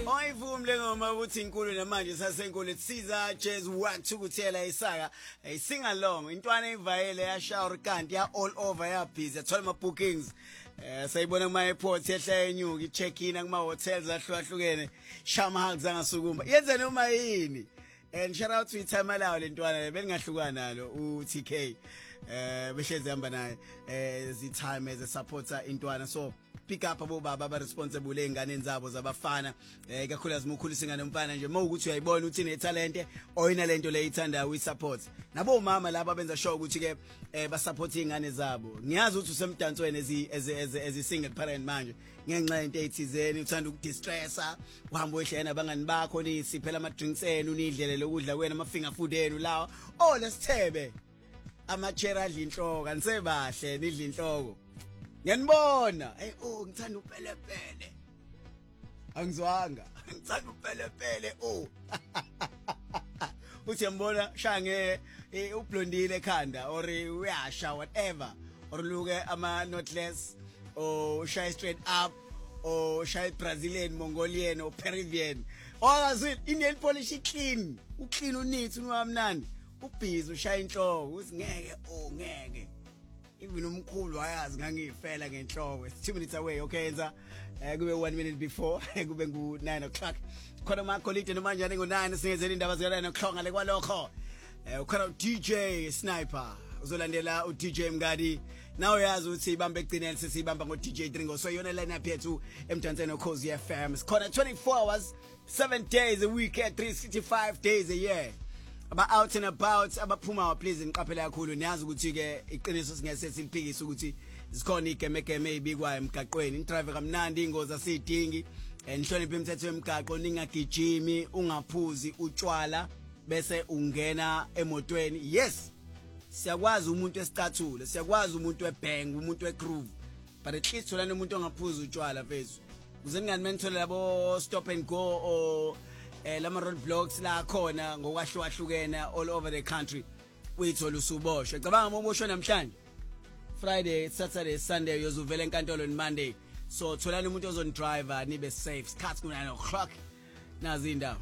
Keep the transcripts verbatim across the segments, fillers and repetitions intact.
Oyivumi lengoma ukuthi inkulu namanje sasenkulu siza jazz wathukuthela isaka sing along intwana ivayele yashawur kanti ya all over ya busy athola ama bookings eh sayibona kuma airport yehla yenyuka i check in kuma hotels ahlukahlukene shama hugs angasukumba yenze noma yini and shout out to itime lawo lentwana belingahluka nalo u T K eh behlezi hamba naye eh zi time as a supporter intwana so pick up abo baba aba responsible engane zabo zabafana eh kakhulukazi mukhulisa ingane umfana nje mawukuthi uyayibona uthi ne talent oyina lento leyithanda we support nabo mama laba benza show ukuthi ke eh ba support ingane zabo ngiyazi ukuthi usemdansweni ezi ezi single parent manje ngenxa into ethizeni uthanda ukudistressa uhamba wehlena abangani bakho nisi phela ama drinks enu nidlele lokudla kwena ama finger food enu lawa oh lesithebe ama chair adla inhloko anisebahle nidla inhloko ngiyanibona hey oh ngithanda upelepele angizwanga ngithanda upelepele oh uthi yambona shange ublondile ekhanda or uyasha whatever or luke ama knotless or shy straight up or shy Brazilian Mongolian or Peruvian ongazwini Indian polish clean uclean unithi unwamnandi ubhizi ushaya inhloko usingeke oh ngeke even umkhulu ayazi ngangifela ngenhloko two minutes away okay enza kube one minute before kube ngu nine o'clock khona ma colleague nomanje ani ngo nine singezela indaba zika nine o'clock ngale kwalokho ukhona D J Sniper uzolandela u D J Mngadi nawe yazi ukuthi ibambe egcinele sesibamba ngo D J Dringo so yona line up yethu emdanseni no Cozy F M khona twenty-four hours seven days a week three sixty-five days a year aba out and about abaphuma please ngiqaphela kakhulu niyazi ukuthi ke iqiniso singese simphikise ukuthi sikhona igeme geme ezibikwayo emgaqweni idriver kamnandi ingozi asidingi nihloniphe imithetho yemgaqo ningagijimi ungaphuzi utshwala bese ungena emotweni yes siyakwazi umuntu esicathule siyakwazi umuntu ebang umuntu egroove but at least thola umuntu ongaphuzi utshwala mfethu uze ngani menthola labo stop and go or eh lama roadblocks la khona ngokwahlukahlukena all over the country uyithola usuboshwe cabanga moboshwe namhlanje Friday Saturday Sunday uyozuvela enkantolo ni Monday so tholani umuntu ozon driver nibe safe skhathi ku nine o'clock nazi indawo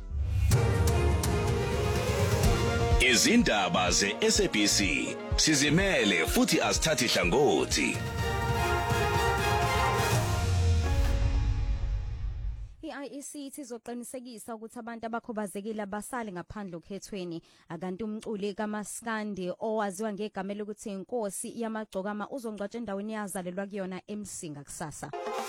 izindaba ze S A B C sizimele futhi asithathi hlangothi I E C izoqinisekisa ukuthi abantu abakhubazekile basale ngaphandle okhethweni akanti umculi kaMaskandi owaziwa ngegama lokuthi inkosi yamagcokama uzongcwatsha endaweni yazalelwa kuyona eMsinga kusasa.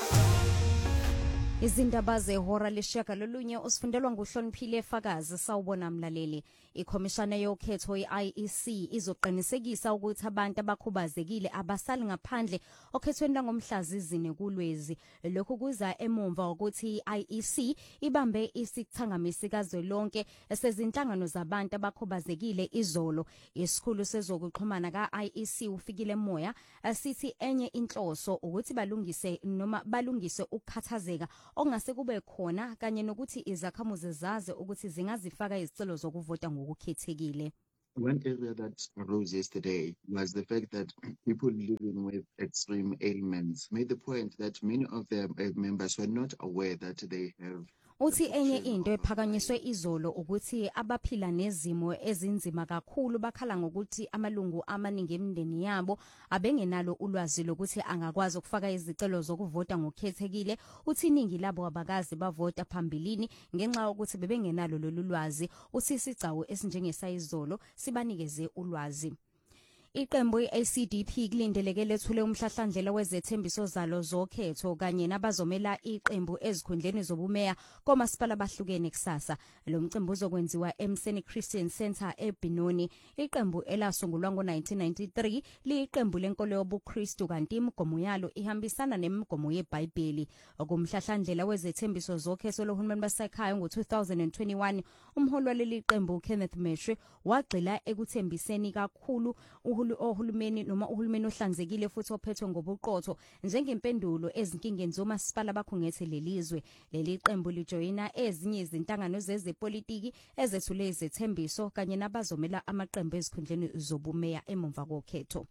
Izindaba zehora leshaka lolunye usifundelwa nguhloniphile Fakazi sawubona mlaleli ikhomishana yokhetho i-I E C izoqinisekisa ukuthi abantu abakhubazekile abasali ngaphandle okhethweni langomhlazizini kulwezi lokhu kuza emumva ukuthi i-I E C ibambe isithangamisi kazwelonke esezinhlangano zabantu abakhubazekile izolo isikhulu sezokuxhumana ka-I E C ufikile moya asithi enye inhloso ukuthi balungise noma balungise ukukhathazeka ongase kube khona kanye nokuthi izakhamuzi zaze ukuthi zingazifaka izicelo zokuvota ngokukhethekile. One area that arose yesterday was the fact that people living with extreme ailments made the point that many of their members were not aware that they have uthi enye into ephakanyiswe izolo ukuthi abaphila nezimo ezinzima kakhulu bakhala ngokuthi amalungu amaningi emndeni yabo abengenalo ulwazi lokuthi angakwazi ukufaka izicelo zokuvota ngokukhethekile uthi iningi labo abakazi bavota phambilini ngenxa yokuthi bebengenalo lolu lwazi uthi isigcawu esinjengesayizolo sibanikeze ulwazi. Iqembu i-A C D P kulindeleke lethule umhlahlandlela wezethembiso zalo zokhetho kanye nabazomela iqembu ezikhundleni zobumeya komasipala bahlukene kusasa. Lo mcimbi uzokwenziwa eMseni Christian Center eBinoni. Iqembu elasungulwa ngo nineteen ninety-three liyiqembu lenkolo yobuKristu kanti imigomo yalo ihambisana nemigomo yeBhayibheli. Okumhlahlandlela wezethembiso zokhetho lohulumeni basekhaya ngo two thousand twenty-one umholi waleli qembu Kenneth Meshwe wagxila ekuthembiseni kakhulu ohulumeni noma uhulumeni ohlanzekile futhi ophethwe ngobuqotho njengempendulo ezinkingeni zomasipala abakhungethe lelizwe. Leli qembu lijoyina ezinye izintangano zezepolitiki ezethule izethembiso kanye nabazomela amaqembu ezikhundleni zobumeya emumva kokhetho.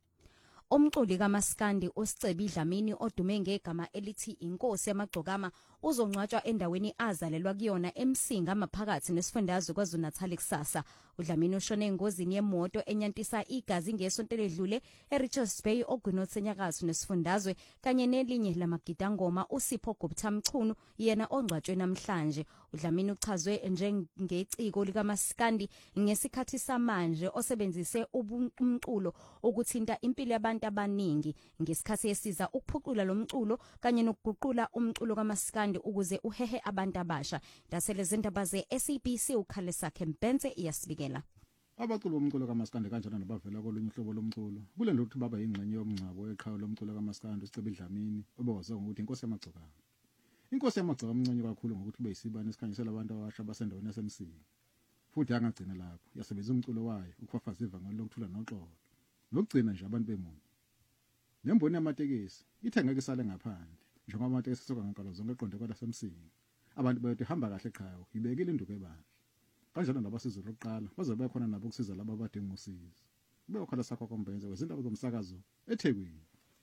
Umculi kaMaskandi uSicebi Dlamini odume ngegama elithi inkosi yamagcokama uzongcwatshwa endaweni azalelwa kuyona eMsinga maphakathi nesifundazwe KwaZulu-Natal kusasa. uDlamini ushone engozini yemoto enyantisa igazi ngesonto ledlule eRichards Bay oGunothi enyakatho nesifundazwe kanye nelinye lamagidangoma uSipho Gobtamchunu yena ongcwatshwe namhlanje. uDlamini uchazwe njengeciko likaMaskandi ngesikhathi samanje osebenzise umculo ukuthinta impilo yabantu abaningi ngesikhathi esiza ukuphucula lomculo kanye nokuguqula umculo kaMaskandi ukuze uhehe abantu abasha. Dasele zindaba ze S A B C ukhalesa Kempenze iyasibikela. Abaculi bomculo kaMaskandi kanjalo nabavela kolunye uhlobo lomculo kulendo ukuthi baba ingxenye yomncabo eqhawe lomculo kaMaskandi uSicebe Dlamini obekwaziwa ngokuthi inkosi yamagcokana. Inkosi yamagcokana omncane kakhulu ngokuthi beyisibani esikhanyisela abantu abasha basendaweni yaseMsinga. Futhi angagcina lapho yasebenzisa umculo wayo ukufafaza ivangeli lokuthula noxolo nokugcina nje abantu bemuntu. Nemboni yamatekisi ithe ngeke isale ngaphandle njengoba amatekisi soka ngankalo zonke eqonde kwalaseMsinga. Abantu bayothi hamba kahle eqhawe ibekile induku ebahle. Kanjalo nabasizo lokuqala bazobe khona nabo ukusiza laba abadinga usizo. Bekhala sakho kombenze wezindaba zomsakazo eThekwini.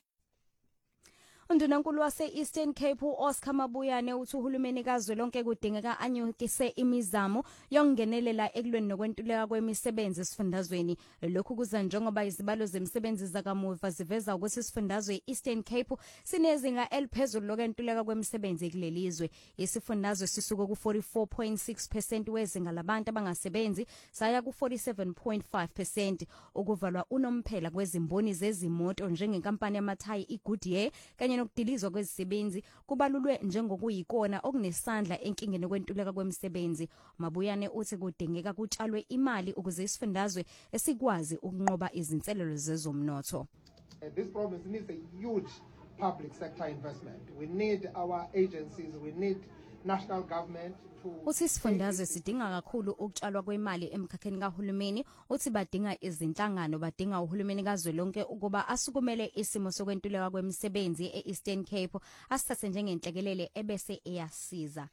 Undunankulu wase-Eastern Cape u-Oscar Mabuyane uthi uhulumeni kazwelonke kudingeka anyukise imizamo yokungenelela ekulweni nokwentuleka kwemisebenzi esifundazweni. Lokhu kuza njengoba izibalo zemisebenzi zakamuva ziveza ukuthi isifundazwe i-Eastern Cape sinezinga eliphezulu lokwentuleka kwemisebenzi kulelizwe. Isifundazwe sisuka ku forty-four point six percent wezinga labantu abangasebenzi saya ku forty-seven point five percent. Ukuvalwa unomphela kwezimboni zezimoto njengenkampani yamathayi iGoodyear kanye nokudilizwa kwezisebenzi kubalulwe njengokuyikona okunesandla enkingeni kwentuleka kwemisebenzi. Mabuyane uthi kudingeka kutshalwe imali ukuze isifundazwe esikwazi ukunqoba izinselelo zezomnotho. This province needs a huge public sector investment. We need our agencies, we need national government. Uthi isifundazwe sidinga kakhulu ukutshalwa kwemali emkhakheni kahulumeni. Uthi badinga izinhlangano, badinga uhulumeni kazwelonke ukuba asukumele isimo sokwentuleka kwemisebenzi e-Eastern Cape asithathe njengenhlekelele ebese eyasiza.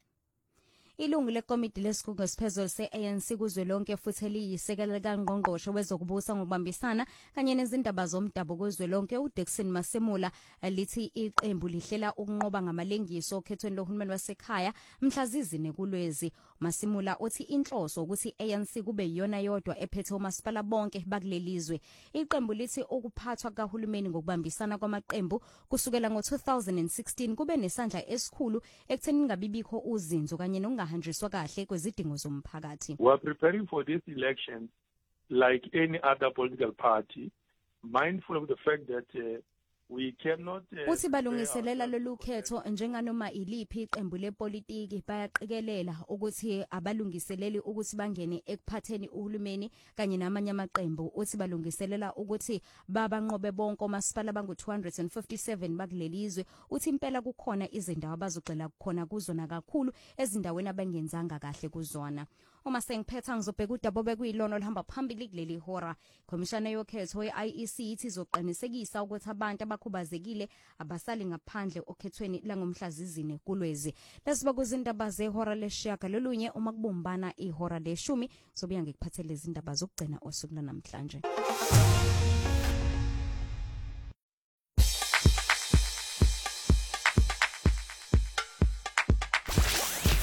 Ilungu lekomiti lesikhungo esiphezulu se-A N C kuzwelonke futhi eliyisekela likaNgqongqoshe wezokubusa ngokubambisana kanye nezindaba zomdabu kuzwelonke uDixon Masemula lithi iqembu lihlela ukunqoba ngamalengiso okhethweni lohulumeni wasekhaya mhlazizine kulwezi. Masemula uthi inhloso ukuthi i-A N C kube yiyona yodwa ephethe umasipala bonke bakulelizwe. Iqembu lithi ukuphathwa kahulumeni ngokubambisana kwamaqembu kusukela ngo two thousand sixteen kube nesandla esikhulu ekutheni ngabibikho uzinzo kanye nonga hanjiswa kahle kwezidingo zomphakathi. We are preparing for this election like any other political party, mindful of the fact that uh, we cannot uh, uthi balungiselela lolu khetho njenganoma iliphi iqembu lepolitiki bayaqikelela ukuthi abalungiseleli ukuthi bangene ekuphatheni uhulumeni kanye namanye amaqembu. Uthi balungiselela ukuthi babanqobe bonke omasipala bangu two hundred fifty-seven bakulelizwe. Uthi impela kukhona izindawo abazogxila kukhona kuzona kakhulu ezindaweni abangenzanga kahle kuzona. Uma sengiphetha ngizobheka udaba bekuyilona olihamba phambili kuleli hora. Komishana yokhetho ye-I E C ithi izoqinisekisa ukuthi abantu abakhubazekile abasali ngaphandle okhethweni langomhlazizine kulwezi. Lesiba kuzindaba zehora leshaka lolunye uma kubumbana ihora leshumi sobuya ngikuphathele izindaba zokugcina osuku namhlanje.